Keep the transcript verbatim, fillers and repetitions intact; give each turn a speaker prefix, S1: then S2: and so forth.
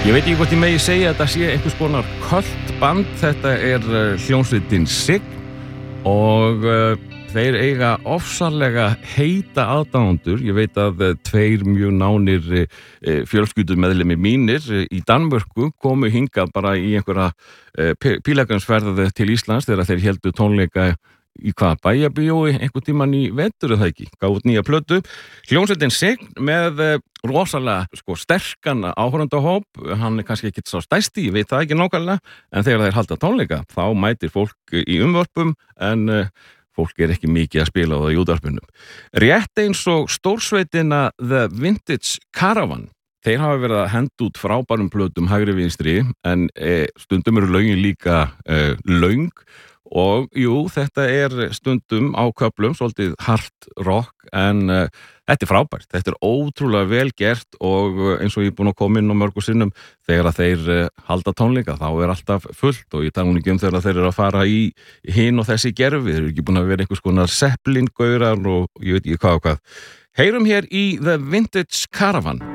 S1: Ég veit ekki hvort ég megi segja að þetta sé einhvers konar kultband. Þetta er uh, hljómsveitin Sign og uh, þeir eiga ofsalega heita aðdáendur. Ég veit að uh, tveir mjög nánir uh, fjölskyldumeðlimir mínir uh, í Danmörku komu hingað bara í einhverja uh, pílagrimsferð til Íslands þegar þeir héldu tónleika í hvað bæjarbíói einhvern tímann í vetur eða ekki, gáðu út nýja plötu. Hljómsveitin Sign með uh, rosalega sko, sterkan áhorfendahóp, hann er kannski ekki sá stærsti, ég veit það ekki nákvæmlega, en þegar þeir halda tónleika, þá mætir fólk í umvörpum, en uh, fólk er ekki mikið að spila á það í útvarpinu. Rétt eins og stórsveitina The Vintage Caravan, þeir hafa verið að henda út frábærum plötum hægri vinstri, en eh, stundum eru lögin líka eh, löng, og jú, þetta er stundum á köflum, svolítið hard rock, en uh, þetta er frábært, þetta er ótrúlega vel gert og uh, eins og ég er búin að koma inn á mörgu sinnum, þegar að þeir uh, halda tónleika, þá er alltaf fullt og ég tala ekki um þegar þeir eru að fara í hinn og þessi gerfi, þeir eru ekki búin að vera einhvers konar Zeppelin-gaurar og ég veit ekki hvað og hvað. Heyrum hér í The Vintage Caravan.